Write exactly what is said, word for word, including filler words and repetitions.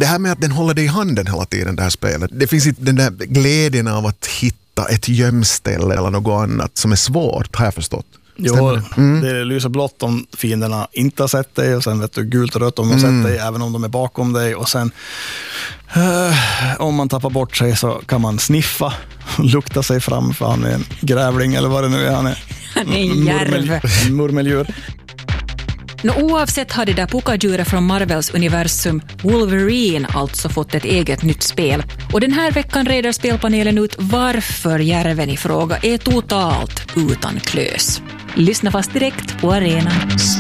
det här med att den håller dig i handen hela tiden, det här spelet. Det finns inte den där glädjen av att hitta ett gömställe eller något annat som är svårt, har jag förstått. Jo, mm. det lyser blått om fienderna inte har sett dig, och sen vet du gult och rött om de har mm. sett dig, även om de är bakom dig, och sen uh, om man tappar bort sig så kan man sniffa och lukta sig fram, för han är en grävling eller vad det nu är, han är, han är en järv. Murmeldjur. Nå, oavsett har det där pokadjuret från Marvels universum Wolverine alltså fått ett eget nytt spel. Och den här veckan reder spelpanelen ut varför järven i fråga är totalt utan klös. Lyssna fast direkt på arenan.